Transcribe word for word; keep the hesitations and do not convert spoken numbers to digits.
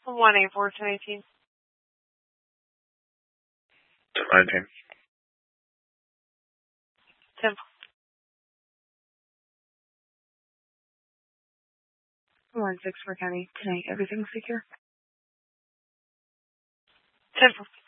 one eight four ten eighteen. nineteen. ten. one six four county. Tonight, everything's secure. ten.